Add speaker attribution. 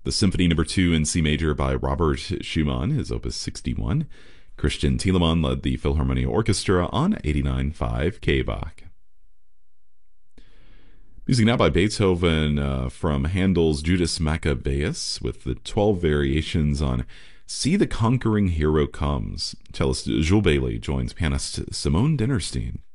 Speaker 1: The Symphony Number 2 in C major by Robert Schumann, his Opus 61. Christian Thielemann led the Philharmonia Orchestra on 89.5 K-Bach. Music now by Beethoven from Handel's Judas Maccabeus with the 12 variations on See the Conquering Hero Comes. Cellist Jules Bailey joins pianist Simone Dinnerstein.